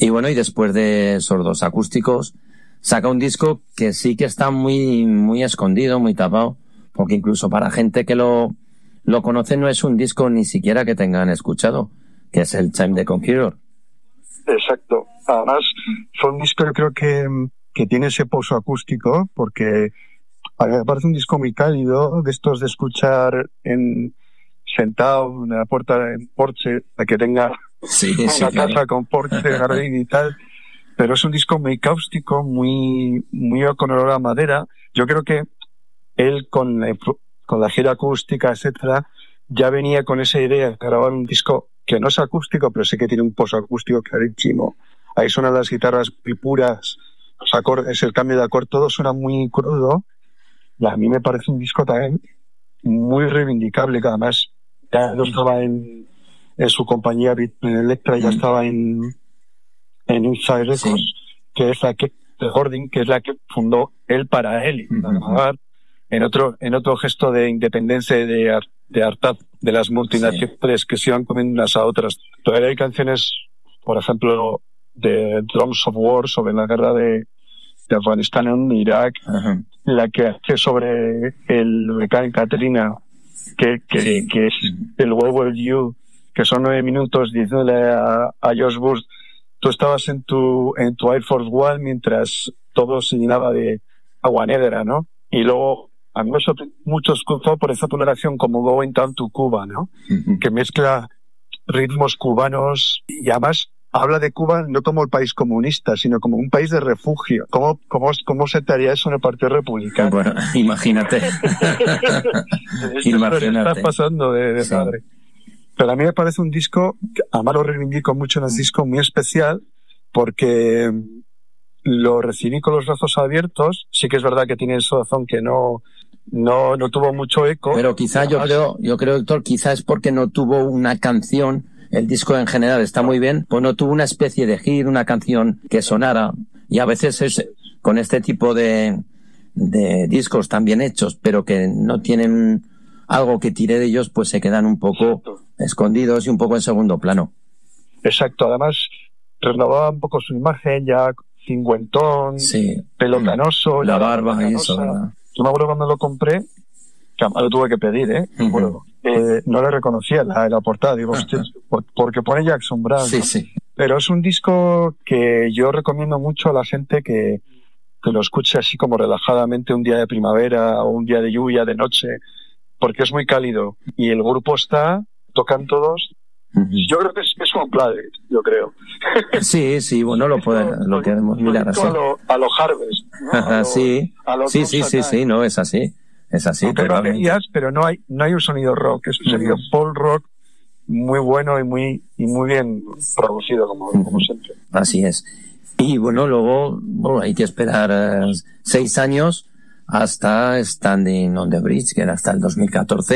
Y bueno, y después de Sordos Acústicos, saca un disco que sí que está muy, muy escondido, muy tapado, porque incluso para gente que lo conoce no es un disco ni siquiera que tengan escuchado, que es el Time the Conqueror. Exacto. Además, fue un disco, yo creo que tiene ese pozo acústico, porque a mí me parece un disco muy cálido, de estos de escuchar sentado en la puerta del porche, para que tenga una casa con porche, jardín y tal. Pero es un disco muy cáustico, muy con olor a madera. Yo creo que él con la gira acústica, etcétera, ya venía con esa idea de grabar un disco que no es acústico, pero sí que tiene un pozo acústico clarísimo. Ahí suenan las guitarras muy puras, los acordes, el cambio de acorde, todo suena muy crudo. Y a mí me parece un disco también muy reivindicable, que además ya no estaba en su compañía Electra, ya estaba en Inside Records, que es la que de Gordon, que es la que fundó él para él, en otro gesto de independencia y de hartaz de las multinacionales que se iban comiendo unas a otras. Todavía hay canciones, por ejemplo, de Drums of War sobre la guerra de Afganistán en Irak, la que hace sobre el huracán Katrina, que es el Where Were You, que son 9 minutos diciéndole a Josh Bush: tú estabas en tu Air Force One mientras todo se llenaba de agua negra, ¿no? Y luego, a mí me sorprende mucho por esa toleración como Going Down to Cuba, ¿no? Que mezcla ritmos cubanos y además habla de Cuba no como el país comunista, sino como un país de refugio. ¿Cómo se te haría eso en el Partido Republicano? Bueno, imagínate. Está pasando de padre. Pero a mí me parece un disco, además lo reivindico mucho en el disco, muy especial, porque lo recibí con los brazos abiertos. Sí que es verdad que tiene esa razón que no tuvo mucho eco. Pero quizá yo creo, Héctor, quizá es porque no tuvo una canción. El disco en general está muy bien, pues no tuvo una especie de hit, una canción que sonara. Y a veces es con este tipo de discos tan bien hechos, pero que no tienen algo que tire de ellos, pues se quedan un poco escondidos y un poco en segundo plano. Exacto. Además, renovaba un poco su imagen, ya cincuentón, pelo canoso. La barba y eso, ¿verdad? Yo me acuerdo cuando lo compré, que lo tuve que pedir, no le reconocía la portada, digo, porque pone Jackson Browne. Sí. Pero es un disco que yo recomiendo mucho a la gente que lo escuche así como relajadamente un día de primavera o un día de lluvia, de noche, porque es muy cálido. Y el grupo tocan todos. Yo creo que es un playlist, yo creo. Sí, bueno, lo podemos mirar así. A los Harvest, ¿no? Sí, no, es así. Es así, pero no hay un sonido rock, es un sonido folk rock muy bueno y muy bien producido, como siempre. Así es. Y bueno, luego hay que esperar 6 años hasta Standing on the Bridge, que era hasta el 2014.